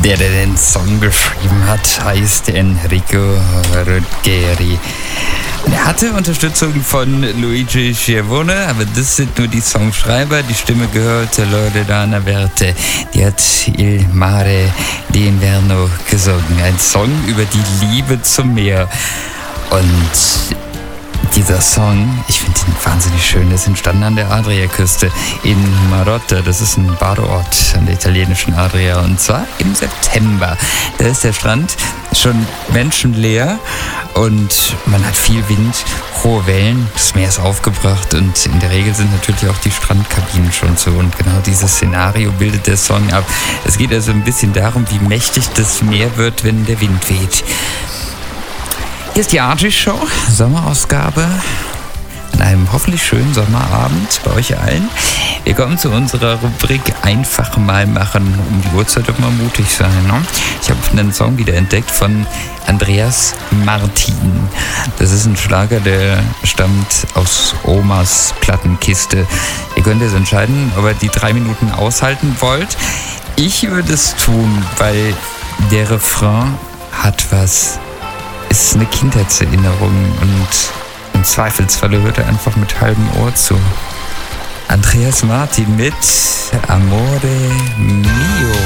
Der den Song geschrieben hat, heißt Enrico Ruggeri. Er hatte Unterstützung von Luigi Schiavone, aber das sind nur die Songschreiber. Die Stimme gehörte Loredana Verte. Die hat Il Mare di Inverno gesungen. Ein Song über die Liebe zum Meer. Und dieser Song, ich finde ihn wahnsinnig schön, ist entstanden an der Adriaküste in Marotta. Das ist ein Badeort an der italienischen Adria, und zwar im September. Da ist der Strand schon menschenleer und man hat viel Wind, hohe Wellen, das Meer ist aufgebracht und in der Regel sind natürlich auch die Strandkabinen schon zu, und genau dieses Szenario bildet der Song ab. Es geht also ein bisschen darum, wie mächtig das Meer wird, wenn der Wind weht. Hier ist die Argy-Show, Sommerausgabe, an einem hoffentlich schönen Sommerabend bei euch allen. Wir kommen zu unserer Rubrik Einfach mal machen. Um die Uhrzeit wird man mutig sein. Ne? Ich habe einen Song wieder entdeckt von Andreas Martin. Das ist ein Schlager, der stammt aus Omas Plattenkiste. Ihr könnt jetzt entscheiden, ob ihr die 3 Minuten aushalten wollt. Ich würde es tun, weil der Refrain hat was. Ist eine Kindheitserinnerung und im Zweifelsfalle hört er einfach mit halbem Ohr zu. Andreas Martin mit Amore Mio.